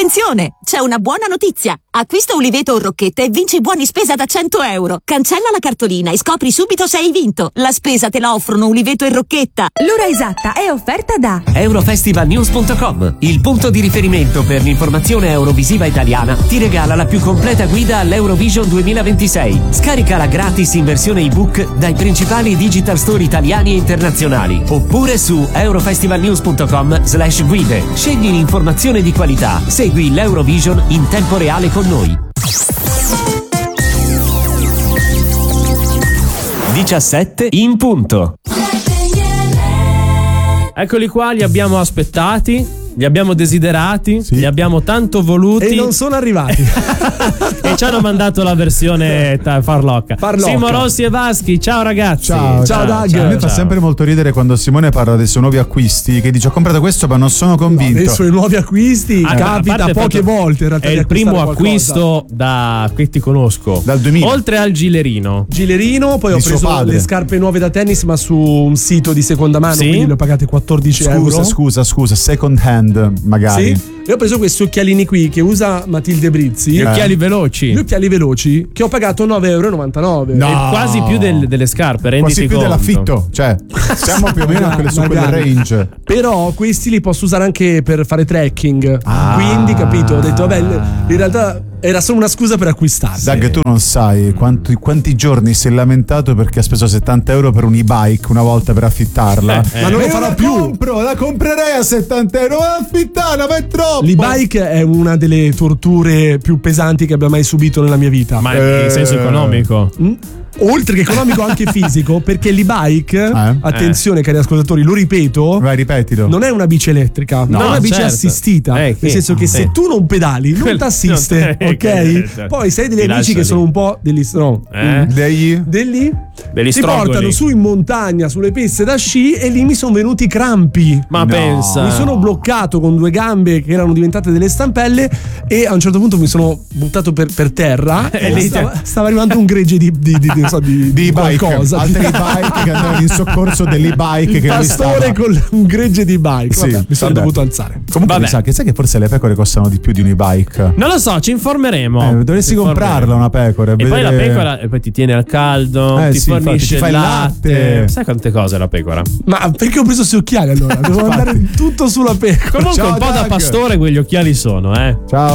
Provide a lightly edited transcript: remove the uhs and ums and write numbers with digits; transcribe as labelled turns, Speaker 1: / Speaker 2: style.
Speaker 1: Attenzione, c'è una buona notizia. Acquista Uliveto o Rocchetta e vinci buoni spesa da 100 euro. Cancella la cartolina e scopri subito se hai vinto. La spesa te la offrono Uliveto e Rocchetta.
Speaker 2: L'ora esatta è offerta da
Speaker 3: Eurofestivalnews.com, il punto di riferimento per l'informazione eurovisiva italiana. Ti regala la più completa guida all'Eurovision 2026. Scaricala gratis in versione ebook dai principali digital store italiani e internazionali, oppure su eurofestivalnews.com/guide. Scegli l'informazione di qualità. Segui l'Eurovision in tempo reale con noi. 17 in punto.
Speaker 4: Eccoli qua, li abbiamo aspettati, li abbiamo desiderati,
Speaker 5: sì,
Speaker 4: li abbiamo tanto voluti
Speaker 5: e non sono arrivati.
Speaker 4: e ci hanno mandato la versione farlocca. Simo Rossi e Vaschi, ciao ragazzi.
Speaker 5: Ciao Doug. A me fa sempre molto ridere quando Simone parla dei suoi nuovi acquisti, che dice ho comprato questo ma non sono convinto.
Speaker 6: Dei suoi nuovi acquisti capita poche volte in realtà.
Speaker 4: È il primo acquisto da che ti conosco,
Speaker 5: dal 2000.
Speaker 4: Oltre al gilerino,
Speaker 6: poi ho preso le scarpe nuove da tennis ma su un sito di seconda mano, quindi le ho pagate 14 euro.
Speaker 5: Scusa, second hand magari.
Speaker 6: Sì. E ho preso questi occhialini qui che usa Matilde Brizzi.
Speaker 4: Gli occhiali veloci.
Speaker 6: Che ho pagato 9,99 euro.
Speaker 4: No. È quasi più delle scarpe, renditi
Speaker 5: quasi più
Speaker 4: conto.
Speaker 5: Dell'affitto, cioè siamo più o meno su quel range.
Speaker 6: Però questi li posso usare anche per fare trekking. Quindi, capito, ho detto vabbè, in realtà era solo una scusa per acquistarli.
Speaker 5: Doug, tu non sai quanti giorni si è lamentato perché ha speso 70 euro per un e-bike una volta per affittarla.
Speaker 6: Ma non lo farò più.
Speaker 5: La comprerei a 70 euro, ma affittarla, ma è troppo.
Speaker 6: L'e-bike è una delle torture più pesanti che abbia mai subito nella mia vita.
Speaker 4: Ma in senso economico?
Speaker 6: Oltre che economico anche fisico, perché l'e-bike, attenzione cari ascoltatori, lo ripeto,
Speaker 5: vai, ripetilo,
Speaker 6: non è una bici elettrica, non è una bici assistita, nel senso che se tu non pedali non ti assiste, ok? Poi sei delle amici che sono un po' degli ti portano su in montagna sulle piste da sci e lì mi sono venuti crampi.
Speaker 4: Ma pensa,
Speaker 6: mi sono bloccato con due gambe che erano diventate delle stampelle e a un certo punto mi sono buttato per terra e lì stava arrivando un gregge di qualcosa,
Speaker 5: altri bike che andavano in soccorso dell'e-bike, che
Speaker 6: pastore con un gregge di bike. Vabbè, mi sono dovuto alzare.
Speaker 5: Comunque mi sa che sai che forse le pecore costano di più di un e-bike.
Speaker 4: Non lo so, ci informeremo.
Speaker 5: Dovresti comprarla una pecora
Speaker 4: e poi la pecora poi ti tiene al caldo, ti fornisce il latte. Sai quante cose la pecora?
Speaker 6: Ma perché ho preso questi occhiali allora? Devo andare tutto sulla pecora.
Speaker 4: Comunque un po' da pastore quegli occhiali sono,
Speaker 5: Ciao.